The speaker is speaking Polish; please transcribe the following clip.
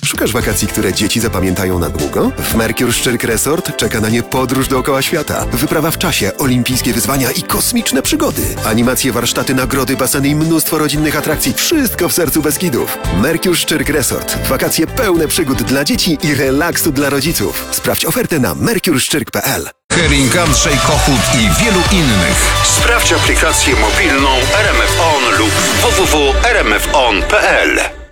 Szukasz wakacji, które dzieci zapamiętają na długo? W Mercure Szczyrk Resort czeka na nie podróż dookoła świata, wyprawa w czasie, olimpijskie wyzwania i kosmiczne przygody. Animacje, warsztaty, nagrody, baseny i mnóstwo rodzinnych atrakcji. Wszystko w sercu Beskidów. Mercure Szczyrk Resort. Wakacje pełne przygód dla dzieci i relaksu dla rodziców. Sprawdź ofertę na mercureszczyrk.pl. Hering, Andrzej Kochut i wielu innych. Sprawdź aplikację mobilną RMF On lub www.rmfon.pl.